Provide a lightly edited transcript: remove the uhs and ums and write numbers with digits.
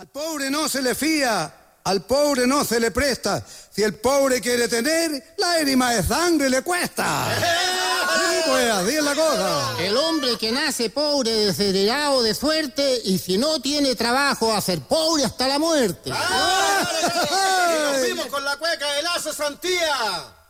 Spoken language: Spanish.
Al pobre no se le fía, al pobre no se le presta. Si el pobre quiere tener, lágrima de sangre le cuesta. Sí, pues, así es la cosa. El hombre que nace pobre, desheredado de suerte, y si no tiene trabajo, a ser pobre hasta la muerte. Y nos vimos con la cueca de Lazo Santía.